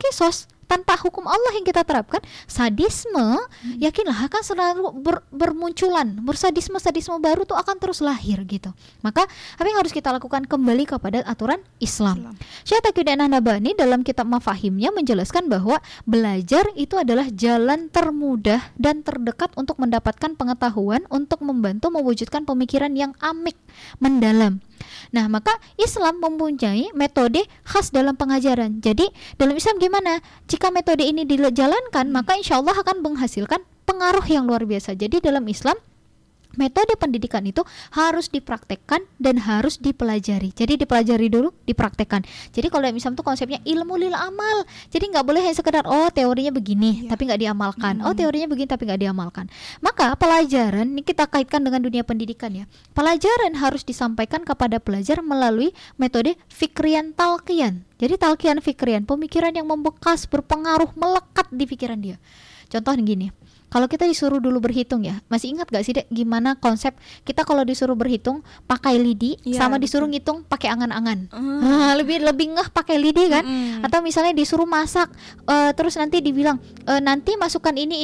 kisos, tanpa hukum Allah yang kita terapkan, sadisme yakinlah akan selalu bermunculan, bersadisme baru tuh akan terus lahir gitu. Maka apa yang harus kita lakukan? Kembali kepada aturan Islam. Syekh Taqiyuddin An-Nabhani dalam kitab Mafahimnya menjelaskan bahwa belajar itu adalah jalan termudah dan terdekat untuk mendapatkan pengetahuan, untuk membantu mewujudkan pemikiran yang amik, mendalam. Nah, maka Islam mempunyai metode khas dalam pengajaran. Jadi dalam Islam gimana? Jika metode ini dijalankan, maka insya Allah akan menghasilkan pengaruh yang luar biasa. Jadi dalam Islam metode pendidikan itu harus dipraktekkan dan harus dipelajari. Jadi dipelajari dulu, dipraktekkan. Jadi kalau dalam Islam tuh konsepnya ilmu lil amal. Jadi nggak boleh hanya sekedar teorinya begini tapi nggak diamalkan. Teorinya begini tapi nggak diamalkan. Maka pelajaran ini kita kaitkan dengan dunia pendidikan ya. Pelajaran harus disampaikan kepada pelajar melalui metode fikrian talqiyan. Jadi talqiyan fikrian, pemikiran yang membekas, berpengaruh, melekat di pikiran dia. Contoh gini. Kalau kita disuruh dulu berhitung ya, masih ingat gak sih Dek gimana konsep kita kalau disuruh berhitung pakai lidi sama disuruh ngitung pakai angan-angan? Lebih ngeh pakai lidi kan? Atau misalnya disuruh masak, terus nanti dibilang nanti masukkan ini.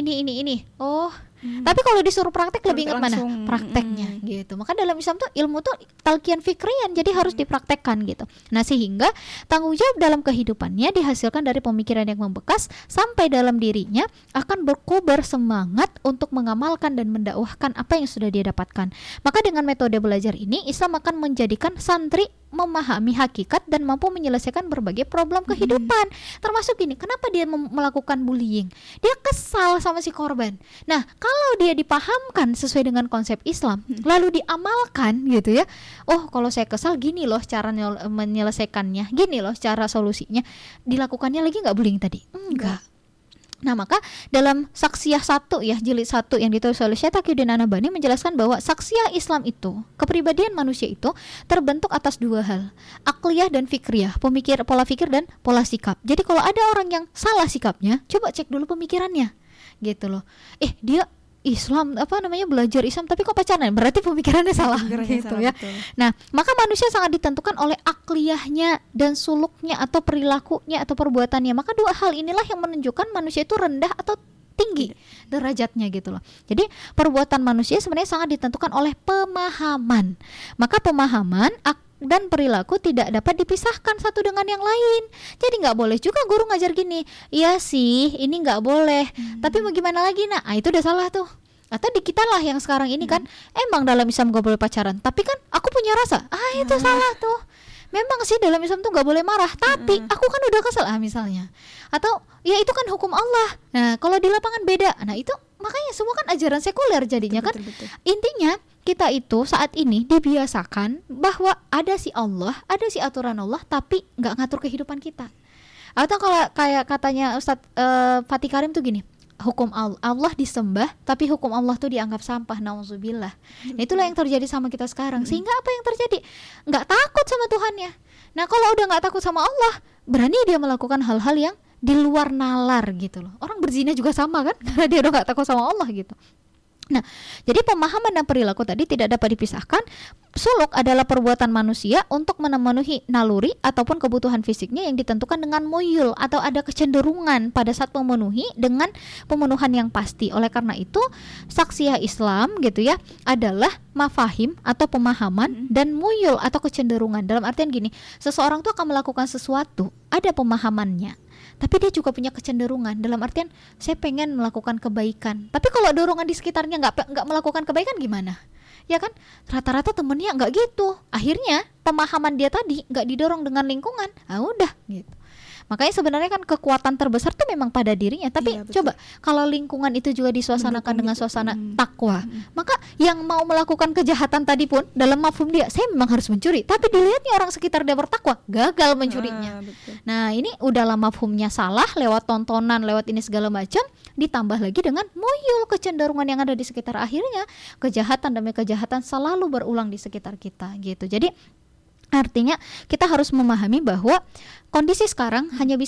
Tapi kalau disuruh praktek lebih ingat mana? Prakteknya gitu. Maka dalam Islam tuh ilmu tuh talqiyan fikriyan, jadi harus dipraktekkan gitu. Nah, sehingga tanggung jawab dalam kehidupannya dihasilkan dari pemikiran yang membekas sampai dalam dirinya akan berkobar semangat untuk mengamalkan dan mendakwahkan apa yang sudah dia dapatkan. Maka dengan metode belajar ini Islam akan menjadikan santri memahami hakikat dan mampu menyelesaikan berbagai problem kehidupan. Termasuk gini, kenapa dia melakukan bullying? Dia kesal sama si korban. Nah, kalau dia dipahamkan sesuai dengan konsep Islam, lalu diamalkan gitu ya. Oh, kalau saya kesal gini loh cara menyelesaikannya, gini loh cara solusinya. Dilakukannya lagi nggak bullying tadi? Enggak. Nah, maka dalam Saksiyah 1 ya, jilid 1 yang ditulis oleh Syekh Taqiyuddin An-Nabhani menjelaskan bahwa saksiyah Islam itu, kepribadian manusia itu terbentuk atas dua hal, akliyah dan fikriyah, pola pikir dan pola sikap. Jadi kalau ada orang yang salah sikapnya, coba cek dulu pemikirannya. Gitu loh. Dia Islam belajar Islam tapi kok pacaran, berarti pemikirannya salah gitu ya. Betul. Nah, maka manusia sangat ditentukan oleh akliyahnya dan suluknya atau perilakunya atau perbuatannya. Maka dua hal inilah yang menunjukkan manusia itu rendah atau tinggi derajatnya gitu loh. Jadi perbuatan manusia sebenarnya sangat ditentukan oleh pemahaman. Maka pemahaman dan perilaku tidak dapat dipisahkan satu dengan yang lain. Jadi nggak boleh juga guru ngajar gini, iya sih ini nggak boleh, tapi mau gimana lagi itu udah salah tuh. Atau di kita lah yang sekarang ini kan emang dalam Islam nggak boleh pacaran, tapi kan aku punya rasa, itu salah tuh. Memang sih dalam Islam tuh nggak boleh marah, tapi aku kan udah kesel misalnya. Atau ya itu kan hukum Allah. Nah kalau di lapangan beda. Nah itu makanya semua kan ajaran sekuler jadinya betul. Intinya kita itu saat ini dibiasakan bahwa ada si Allah, ada si aturan Allah, tapi nggak ngatur kehidupan kita. Atau kalau kayak katanya Ustadz Fatih Karim tuh gini, hukum Allah disembah, tapi hukum Allah tuh dianggap sampah, nauzubillah. Nah, itulah yang terjadi sama kita sekarang. Sehingga apa yang terjadi? Nggak takut sama Tuhannya. Nah kalau udah nggak takut sama Allah, berani dia melakukan hal-hal yang di luar nalar gitu loh. Orang berzina juga sama kan, karena dia udah nggak takut sama Allah gitu. Nah, jadi pemahaman dan perilaku tadi tidak dapat dipisahkan. Suluk adalah perbuatan manusia untuk memenuhi naluri ataupun kebutuhan fisiknya yang ditentukan dengan muyul atau ada kecenderungan pada saat memenuhi dengan pemenuhan yang pasti. Oleh karena itu, saksiyah Islam gitu ya adalah mafahim atau pemahaman dan muyul atau kecenderungan. Dalam artian gini, seseorang tuh akan melakukan sesuatu, ada pemahamannya, tapi dia juga punya kecenderungan. Dalam artian saya pengen melakukan kebaikan, tapi kalau dorongan di sekitarnya nggak melakukan kebaikan gimana? Ya kan rata-rata temennya nggak gitu. Akhirnya pemahaman dia tadi nggak didorong dengan lingkungan. Udah gitu. Makanya sebenarnya kan kekuatan terbesar tuh memang pada dirinya. Tapi coba kalau lingkungan itu juga disuasanakan dengan suasana takwa, maka yang mau melakukan kejahatan tadi pun dalam mafhum dia, saya memang harus mencuri, tapi dilihatnya orang sekitar dia bertakwa, gagal mencurinya. Nah ini udahlah mafhumnya salah lewat tontonan, lewat ini segala macam, ditambah lagi dengan muyul kecenderungan yang ada di sekitar, akhirnya kejahatan demi kejahatan selalu berulang di sekitar kita gitu. Jadi artinya kita harus memahami bahwa kondisi sekarang hanya bisa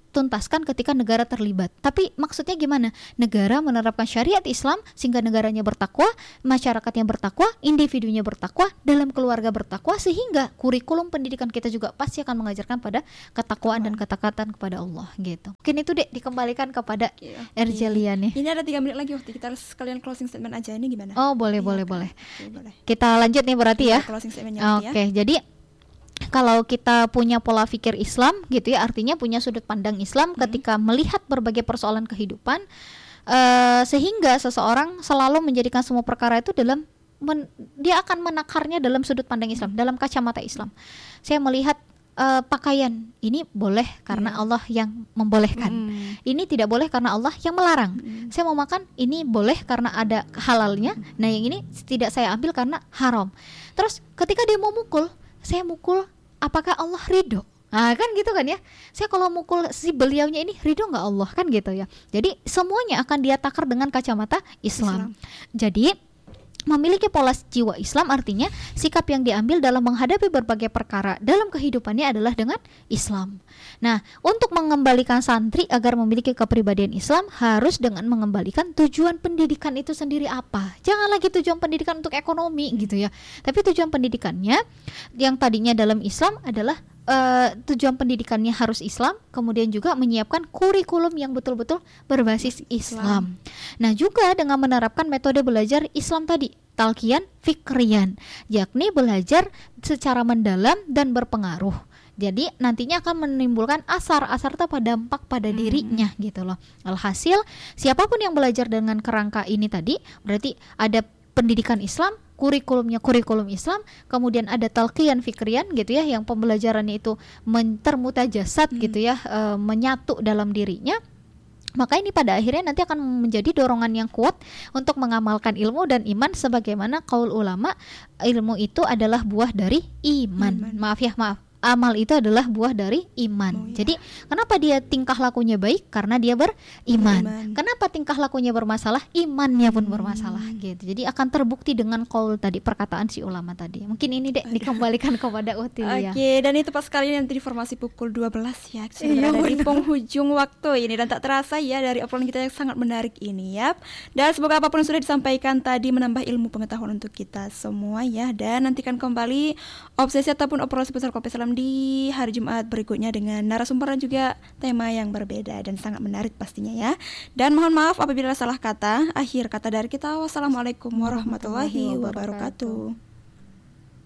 tuntaskan ketika negara terlibat. Tapi maksudnya gimana? Negara menerapkan syariat Islam sehingga negaranya bertakwa, masyarakatnya bertakwa, individunya bertakwa, dalam keluarga bertakwa, sehingga kurikulum pendidikan kita juga pasti akan mengajarkan pada ketakwaan dan ketaatan kepada Allah gitu. Mungkin itu Dek dikembalikan kepada Erjelia nih. Ini ada 3 menit lagi waktu kita harus sekalian closing statement aja, ini gimana? Oh boleh. Boleh. Kita lanjut nih berarti ya. Closing statementnya. Oke, jadi kalau kita punya pola pikir Islam gitu ya, artinya punya sudut pandang Islam ketika melihat berbagai persoalan kehidupan, sehingga seseorang selalu menjadikan semua perkara itu dia akan menakarnya dalam sudut pandang Islam, dalam kacamata Islam. Saya melihat pakaian ini boleh karena Allah yang membolehkan. Ini tidak boleh karena Allah yang melarang. Saya mau makan, ini boleh karena ada halalnya. Nah, yang ini tidak saya ambil karena haram. Terus ketika dia mau mukul, saya mukul apakah Allah ridho? Nah kan gitu kan ya. Saya kalau mukul si beliaunya ini ridho nggak Allah, kan gitu ya. Jadi semuanya akan dia takar dengan kacamata Islam. Jadi memiliki pola jiwa Islam artinya sikap yang diambil dalam menghadapi berbagai perkara dalam kehidupannya adalah dengan Islam. Nah, untuk mengembalikan santri agar memiliki kepribadian Islam harus dengan mengembalikan tujuan pendidikan itu sendiri apa. Jangan lagi tujuan pendidikan untuk ekonomi gitu ya. Tapi tujuan pendidikannya yang tadinya dalam Islam adalah tujuan pendidikannya harus Islam, kemudian juga menyiapkan kurikulum yang betul-betul berbasis Islam. Nah, juga dengan menerapkan metode belajar Islam tadi, talqiyan fikriyan, yakni belajar secara mendalam dan berpengaruh. Jadi nantinya akan menimbulkan asar itu dampak pada dirinya gitu loh. Alhasil siapapun yang belajar dengan kerangka ini tadi berarti ada pendidikan Islam, kurikulumnya kurikulum Islam, kemudian ada talqiyan fikriyan gitu ya, yang pembelajarannya itu termutajasad gitu ya, menyatu dalam dirinya. Maka ini pada akhirnya nanti akan menjadi dorongan yang kuat untuk mengamalkan ilmu dan iman, sebagaimana qaul ulama, ilmu itu adalah buah dari iman. Amal itu adalah buah dari iman. Jadi kenapa dia tingkah lakunya baik? Karena dia beriman. Kenapa tingkah lakunya bermasalah? Imannya pun bermasalah gitu. Jadi akan terbukti dengan qaul tadi, perkataan si ulama tadi. Mungkin ini Dek dikembalikan kepada Utilia. Oke, dan itu pas sekali nanti informasi pukul 12 ya. Sudah dari penghujung waktu ini, dan tak terasa ya dari obrolan kita yang sangat menarik ini ya. Dan semoga apapun yang sudah disampaikan tadi menambah ilmu pengetahuan untuk kita semua ya. Dan nantikan kembali obsesi ataupun operasi besar Kopi Salam di hari Jumat berikutnya dengan narasumber dan juga tema yang berbeda dan sangat menarik pastinya ya. Dan mohon maaf apabila salah kata. Akhir kata dari kita, wassalamualaikum warahmatullahi wabarakatuh.